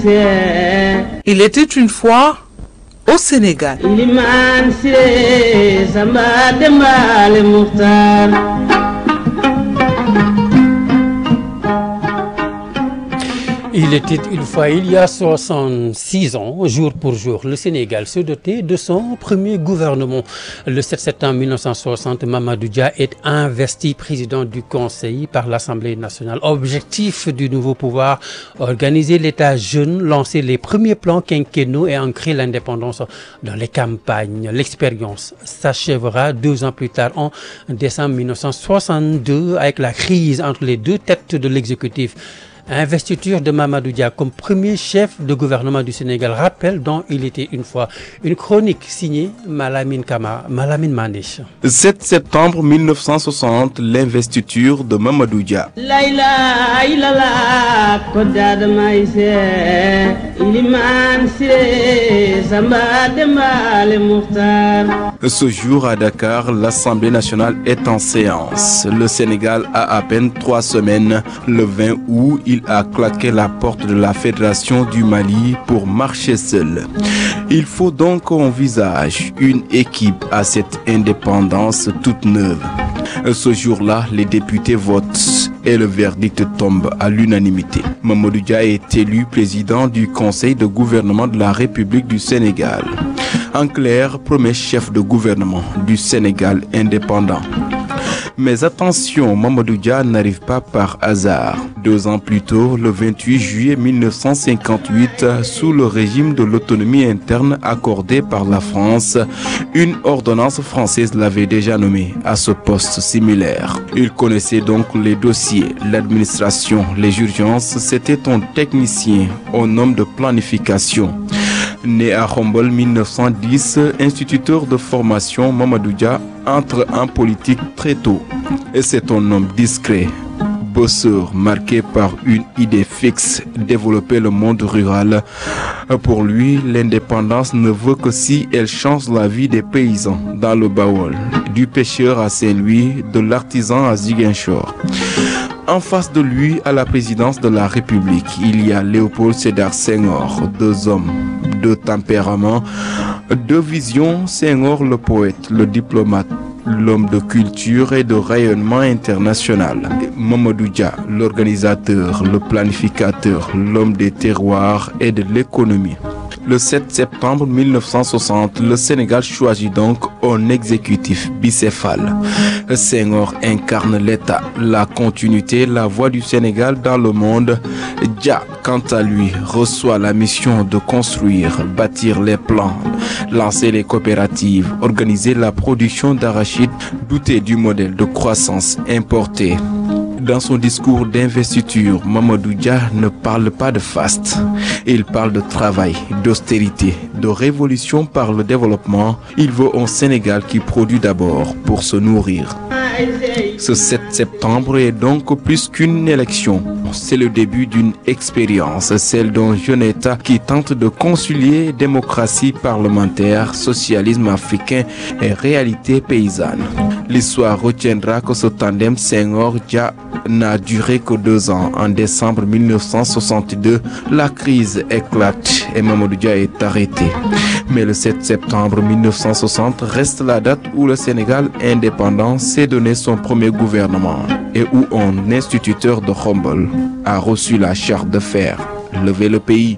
Il était une fois au Sénégal. Il était une fois, il y a 66 ans, jour pour jour, le Sénégal se dotait de son premier gouvernement. Le 7 septembre 1960, Mamadou Dia est investi président du Conseil par l'Assemblée nationale. Objectif du nouveau pouvoir, organiser l'État jeune, lancer les premiers plans quinquennaux et ancrer l'indépendance dans les campagnes. L'expérience s'achèvera 2 ans plus tard, en décembre 1962, avec la crise entre les deux têtes de l'exécutif. Investiture de Mamadou Dia comme premier chef de gouvernement du Sénégal, rappel dont il était une fois. Une chronique signée Malamine Maniche. 7 septembre 1960, l'investiture de Mamadou Dia. Ce jour à Dakar, l'Assemblée nationale est en séance. Le Sénégal a à peine 3 semaines. Le 20 août, il a claqué la porte de la Fédération du Mali pour marcher seul. Il faut donc qu'on envisage une équipe à cette indépendance toute neuve. Ce jour-là, les députés votent et le verdict tombe à l'unanimité. Mamadou Dia est élu président du Conseil de gouvernement de la République du Sénégal. En clair, premier chef de gouvernement du Sénégal indépendant. Mais attention, Mamadou Dia n'arrive pas par hasard. 2 ans plus tôt, le 28 juillet 1958, sous le régime de l'autonomie interne accordé par la France, une ordonnance française l'avait déjà nommé à ce poste similaire. Il connaissait donc les dossiers, l'administration, les urgences. C'était un technicien, un homme de planification. Né à Khombole 1910, instituteur de formation, Mamadou Dia entre en politique très tôt. Et c'est un homme discret, bosseur, marqué par une idée fixe, développer le monde rural. Pour lui, l'indépendance ne veut que si elle change la vie des paysans dans le Baol, du pêcheur à Saint-Louis, de l'artisan à Ziguinchor. En face de lui, à la présidence de la République, il y a Léopold Sédar Senghor, 2 hommes, 2 tempéraments, 2 visions. Senghor, le poète, le diplomate, l'homme de culture et de rayonnement international. Mamadou Dia, l'organisateur, le planificateur, l'homme des terroirs et de l'économie. Le 7 septembre 1960, le Sénégal choisit donc un exécutif bicéphale. Senghor incarne l'État, la continuité, la voix du Sénégal dans le monde. Dia, quant à lui, reçoit la mission de construire, bâtir les plans, lancer les coopératives, organiser la production d'arachide, douter du modèle de croissance importé. Dans son discours d'investiture, Mamadou Dia ne parle pas de faste. Il parle de travail, d'austérité, de révolution par le développement. Il veut un Sénégal qui produit d'abord pour se nourrir. Ce 7 septembre est donc plus qu'une élection. C'est le début d'une expérience, celle d'un jeune État qui tente de concilier démocratie parlementaire, socialisme africain et réalité paysanne. L'histoire retiendra que ce tandem Senghor-Dia n'a duré que 2 ans. En décembre 1962, la crise éclate et Mamadou Dia est arrêté. Mais le 7 septembre 1960 reste la date où le Sénégal indépendant s'est donné son premier gouvernement et où un instituteur de Khombole a reçu la charte de fer, lever le pays.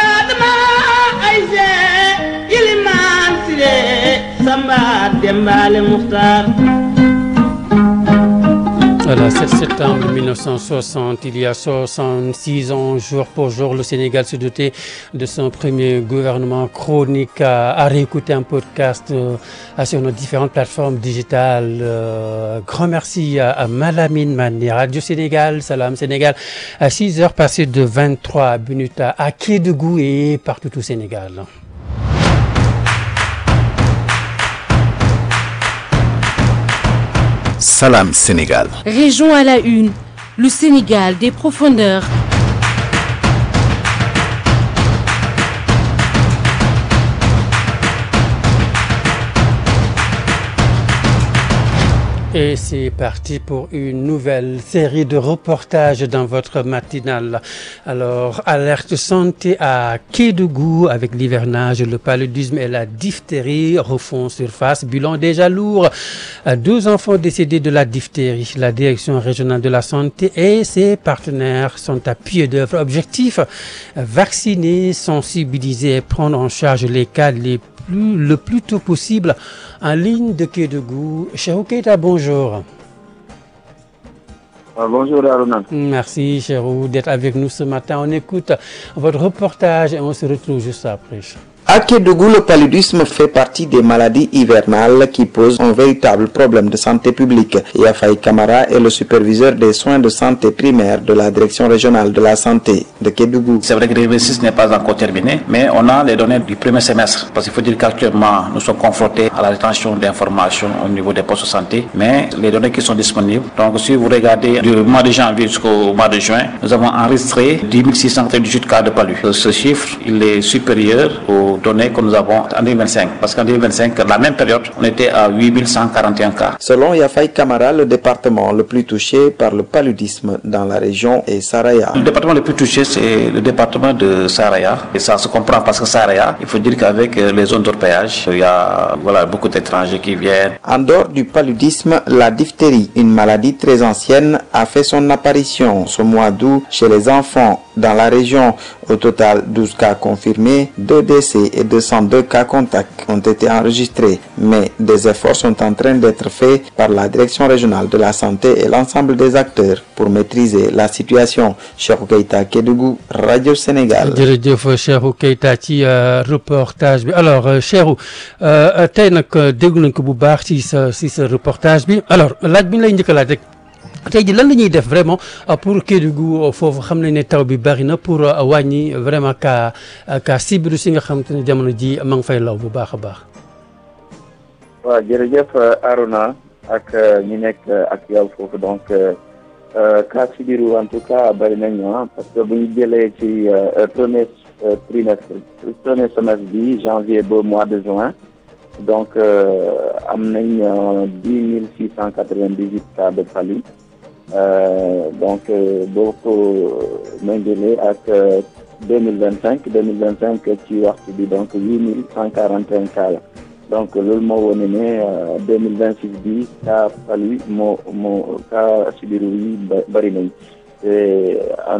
Voilà, 7 septembre 1960, il y a 66 ans, jour pour jour, le Sénégal se dotait de son premier gouvernement. Chronique à réécouter un podcast sur nos différentes plateformes digitales. Grand merci à Malamine Maniche, Radio Sénégal, Salam Sénégal, à 6h passées de 23 minutes à Kédougou et partout au Sénégal. Salam Sénégal. Région à la une, le Sénégal des profondeurs. Et c'est parti pour une nouvelle série de reportages dans votre matinale. Alors, alerte santé à Kédougou avec l'hivernage, le paludisme et la diphtérie refont surface. Bilan déjà lourd. 2 enfants décédés de la diphtérie. La direction régionale de la santé et ses partenaires sont à pied d'œuvre. Objectif, vacciner, sensibiliser et prendre en charge les cas le plus tôt possible. En ligne de Kédougou, Cheikhou Keita, bonjour. Bonjour Aruna. Merci Cheikhou d'être avec nous ce matin. On écoute votre reportage et on se retrouve juste après. À Kédougou, le paludisme fait partie des maladies hivernales qui posent un véritable problème de santé publique. Yafaï Camara est le superviseur des soins de santé primaire de la direction régionale de la santé de Kédougou. C'est vrai que l'exercice n'est pas encore terminé, mais on a les données du premier semestre. Parce qu'il faut dire qu'actuellement, nous sommes confrontés à la rétention d'informations au niveau des postes de santé, mais les données qui sont disponibles. Donc, si vous regardez du mois de janvier jusqu'au mois de juin, nous avons enregistré 10 638 cas de palu. Ce chiffre, il est supérieur aux données que nous avons en 2025. Parce qu'en 2025, la même période, on était à 8 141 cas. Selon Yafaï Camara, le département le plus touché par le paludisme dans la région est Saraya. Le département le plus touché, c'est le département de Saraya. Et ça se comprend parce que Saraya, il faut dire qu'avec les zones d'orpaillage, il y a beaucoup d'étrangers qui viennent. En dehors du paludisme, la diphtérie, une maladie très ancienne, a fait son apparition ce mois d'août chez les enfants dans la région. Au total, 12 cas confirmés, 2 décès et 202 cas contacts ont été enregistrés. Mais des efforts sont en train d'être faits par la direction régionale de la santé et l'ensemble des acteurs pour maîtriser la situation. Cheikhou Keita, Kédougou, Radio Sénégal. jërëjëf Cheikhou Keita ci reportage bi alors Cheikhou tey nag déglu nañ ko bu baax ci sa reportage bi alors laaj bi ñu lay njëkk a laaj rek tey ji lan la ñuy def vraiment pour Kédougou foofu xam nañ ne taw bi bari na pour wàññi vraiment cas sibiru si nga xam te ne jamono ji ma ngi fay law bu baax a baax. waaw jërëjëf Aruna ak ñi nekk ak yow foofu donc cas sibiru en tout cas bari nañu parce que bu ñu jëlee ci premier semestre bi janvier ba mois de juin donc am nañ 10 698 cas de palu. Donc boo ko méngalee ak 2025 ci waxtu bi donc 8 141 cas la donc loolu moo wane ne 2026 bi cas palu cas sibiru yi bari nañ et en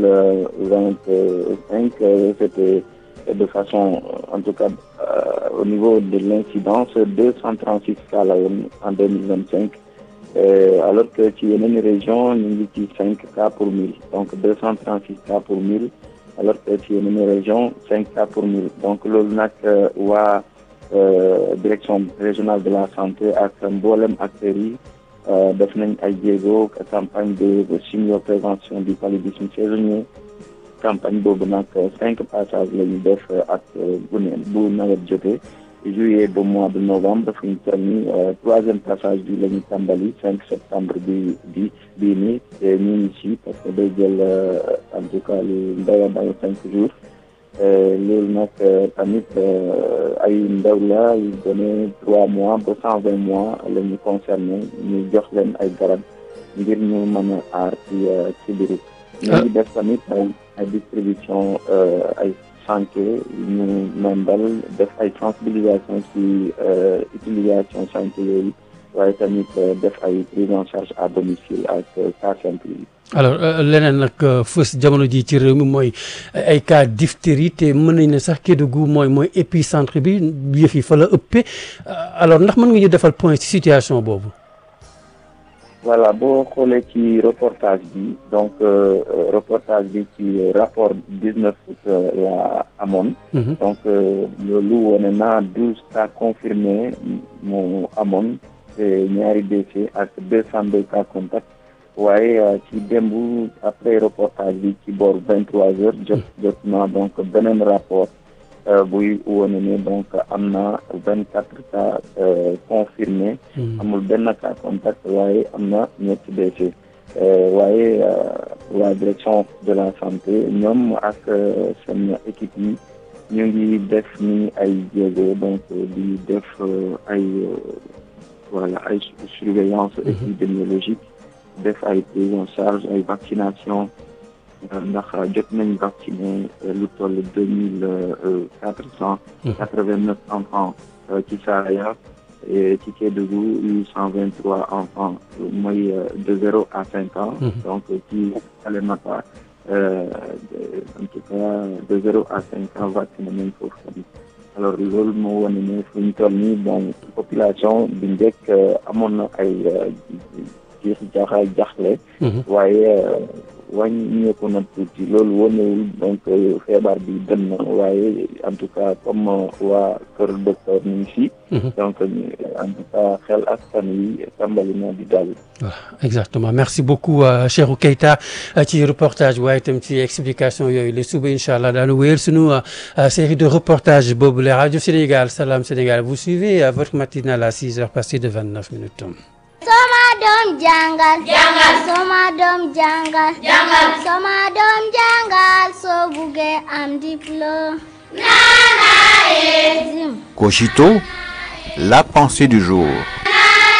2025 c'était de façon en tout cas au niveau de l'incidence 236 cas la woon en 2025. Alors que ci yeneen région ñu ngi ci 5 cas pour 1000 donc 236 cas pour 1000 alors que ci yeneen région 5 cas pour 1000 donc loolu nag waa direction régionale de la santé ak mboolem acteurs yi def nañ ay jéego campagne de chimioprévention du paludisme saisonnier campagne boobu nag 5 passages la ñu def ak bu nawet jotee juillet ba mois de novembre fu ñu toll nii 3e passage bi la ñu tàmbali 5 septembre bii nii te ñu ngi ci parce que day jël en tout cas lu ndaw a ndaw 5 jours loolu nag tamit ay ndaw la yu donné 3 mois ba 120 mois la ñu concerné ñu jox leen ay garab ngir ñu mën a aar ci biir. ñu ngi def tamit ay distribution ay santé ñu membal def ay sensibilisation ci utilisation santé yooyu waaye tamit def ay prise en charge à domicile ak cas simple yi. alors leneen nag fës jamono ji ci réew mi mooy ay cas diphtérie te mën nañ ne sax Kédougou mooy épicentre bi yëf yi fa la ëppee alors ndax mën nga ñu defal point ci situation boobu. voilà boo xoolee ci reportage bi donc reportage bi ci rapport 19 août la amoon. donc loolu wane na 12 cas confirmés moo amoon te ñaari décès ak 202 cas contact waaye ci démb après reportage bi ci boor 23h jot na donc beneen rapport buy wane ne donc am na 24 cas confirmés. amul benn cas contact waaye am na ñetti décès waaye la direction de la santé ñoom ak seen équipe yi ñu ngi def ni ay jéego donc di def ay voilà ay surveillance épidémiologique def ay prise en charge ay vaccination ndax jot nañ vacciné lu toll 2489 enfants ci Saraya et ci Kédougou 823 enfants mooy de 0 à 5 ans donc ci Salémata en tout cas de 0 à 5 ans vacciné nañ foofu tamit alors loolu moo wane ne fu ñu toll nii bon population bi njëkk amoon na ay jaxle waaye wàññeeku na tuuti loolu wanewul donc feebar bi dem na waaye en tout cas comme waa kër docteur ñu ngi fi donc en tout cas xel askan wi tàmbali na di dal. Voilà, exactement merci beaucoup Cheikhou Keita ci reportage waaye itam ci explication yooyu le suba incha allah daanu wéyal sunu série de reportage boobu la Radio Sénégal Salam Sénégal vous suivez votre matinale à 6h passées de 29 minutes. Soma doom jàngal Soma doom jàngal Soma doom jàngal soo buggee am diplôme Cogito, la pensée du jour.